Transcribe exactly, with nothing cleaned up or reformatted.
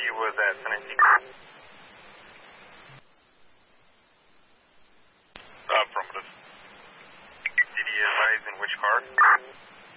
he was at San Antonio. Affirmative. Did he advise in which car?